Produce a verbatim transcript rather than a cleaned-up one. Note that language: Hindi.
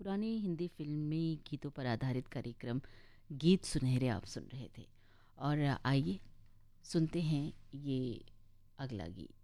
पुरानी हिंदी फ़िल्मी गीतों पर आधारित कार्यक्रम गीत सुनहरे आप सुन रहे थे। और आइए सुनते हैं ये अगला गीत।